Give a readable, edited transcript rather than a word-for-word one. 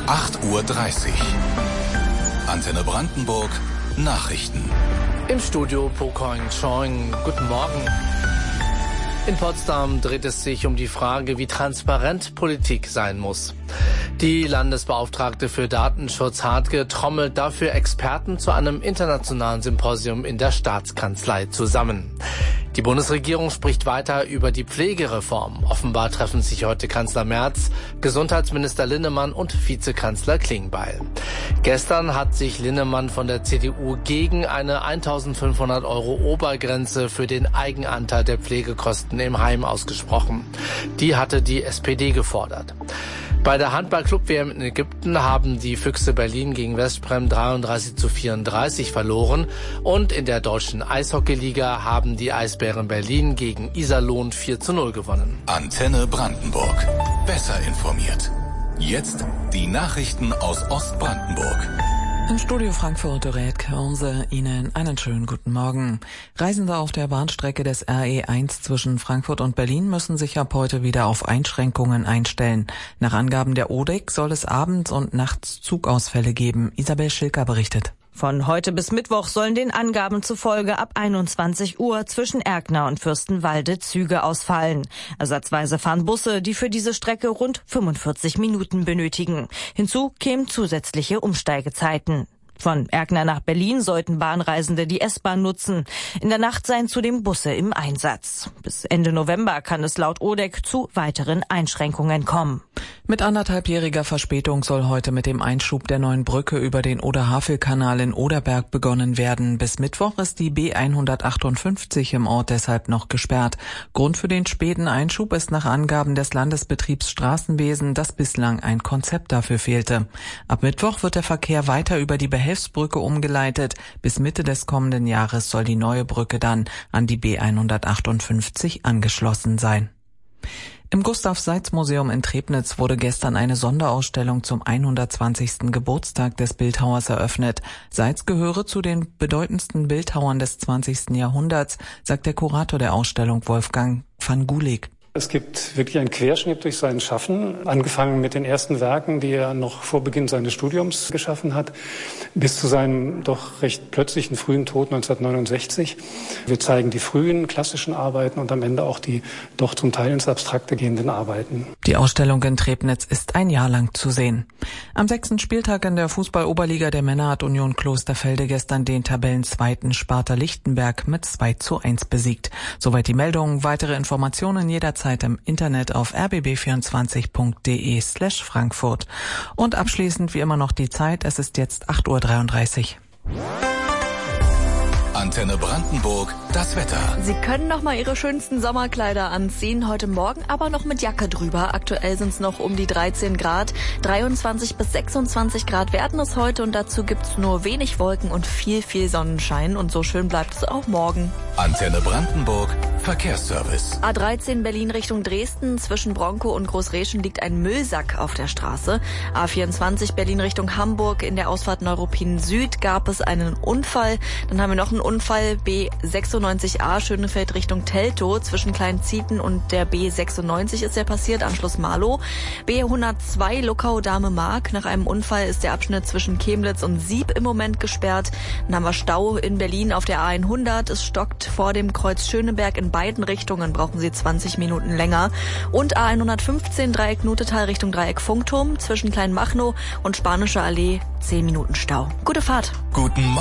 8:30 Uhr. Antenne Brandenburg Nachrichten. Im Studio Pokoing Chong. Guten Morgen. In Potsdam dreht es sich um die Frage, wie transparent Politik sein muss. Die Landesbeauftragte für Datenschutz Hartge trommelt dafür Experten zu einem internationalen Symposium in der Staatskanzlei zusammen. Die Bundesregierung spricht weiter über die Pflegereform. Offenbar treffen sich heute Kanzler Merz, Gesundheitsminister Linnemann und Vizekanzler Klingbeil. Gestern hat sich Linnemann von der CDU gegen eine 1.500 € Obergrenze für den Eigenanteil der Pflegekosten im Heim ausgesprochen. Die hatte die SPD gefordert. Bei der Handball-Club-WM in Ägypten haben die Füchse Berlin gegen Westbrem 33:34 verloren und in der deutschen Eishockeyliga haben die Eisbären Berlin gegen Iserlohn 4:0 gewonnen. Antenne Brandenburg. Besser informiert. Jetzt die Nachrichten aus Ostbrandenburg. Im Studio Frankfurt Dorette Körnse, Ihnen einen schönen guten Morgen. Reisende auf der Bahnstrecke des RE1 zwischen Frankfurt und Berlin müssen sich ab heute wieder auf Einschränkungen einstellen. Nach Angaben der ODEC soll es abends und nachts Zugausfälle geben. Isabel Schilker berichtet. Von heute bis Mittwoch sollen den Angaben zufolge ab 21 Uhr zwischen Erkner und Fürstenwalde Züge ausfallen. Ersatzweise fahren Busse, die für diese Strecke rund 45 Minuten benötigen. Hinzu kämen zusätzliche Umsteigezeiten. Von Erkner nach Berlin sollten Bahnreisende die S-Bahn nutzen. In der Nacht seien zudem Busse im Einsatz. Bis Ende November kann es laut ODEC zu weiteren Einschränkungen kommen. Mit 1,5-jähriger Verspätung soll heute mit dem Einschub der neuen Brücke über den Oder-Havel-Kanal in Oderberg begonnen werden. Bis Mittwoch ist die B158 im Ort deshalb noch gesperrt. Grund für den späten Einschub ist nach Angaben des Landesbetriebs Straßenwesen, dass bislang ein Konzept dafür fehlte. Ab Mittwoch wird der Verkehr weiter über die Behelfsbrücke umgeleitet. Bis Mitte des kommenden Jahres soll die neue Brücke dann an die B158 angeschlossen sein. Im Gustav-Seitz-Museum in Trebnitz wurde gestern eine Sonderausstellung zum 120. Geburtstag des Bildhauers eröffnet. Seitz gehöre zu den bedeutendsten Bildhauern des 20. Jahrhunderts, sagt der Kurator der Ausstellung Wolfgang van Gulik. Es gibt wirklich einen Querschnitt durch sein Schaffen, angefangen mit den ersten Werken, die er noch vor Beginn seines Studiums geschaffen hat, bis zu seinem doch recht plötzlichen frühen Tod 1969. Wir zeigen die frühen klassischen Arbeiten und am Ende auch die doch zum Teil ins Abstrakte gehenden Arbeiten. Die Ausstellung in Trebnitz ist ein Jahr lang zu sehen. Am 6. Spieltag in der Fußball-Oberliga der Männer hat Union Klosterfelde gestern den Tabellenzweiten Sparta Lichtenberg mit 2:1 besiegt. Soweit die Meldung. Weitere Informationen jederzeit im Internet auf rbb24.de/Frankfurt. Und abschließend wie immer noch die Zeit. Es ist jetzt 8:33 Uhr. Antenne Brandenburg, das Wetter. Sie können noch mal Ihre schönsten Sommerkleider anziehen, heute Morgen aber noch mit Jacke drüber. Aktuell sind es noch um die 13 Grad, 23 bis 26 Grad werden es heute und dazu gibt's nur wenig Wolken und viel Sonnenschein und so schön bleibt es auch morgen. Antenne Brandenburg, Verkehrsservice. A13 Berlin Richtung Dresden, zwischen Bronkow und Großreschen liegt ein Müllsack auf der Straße. A24 Berlin Richtung Hamburg, in der Ausfahrt Neuruppin Süd gab es einen Unfall. Dann haben wir noch einen Unfall, B96A Schönefeld Richtung Teltow, zwischen Kleinzieten und der B96 ist der passiert, Anschluss Marlow. B102 Luckau-Dahme-Mark, nach einem Unfall ist der Abschnitt zwischen Chemnitz und Sieb im Moment gesperrt. Dann haben wir Stau in Berlin auf der A100, es stockt vor dem Kreuz Schöneberg in beiden Richtungen, brauchen Sie 20 Minuten länger. Und A115 Dreieck Notetal Richtung Dreieck Funkturm, zwischen Kleinmachnow und Spanische Allee 10 Minuten Stau. Gute Fahrt. Guten Morgen.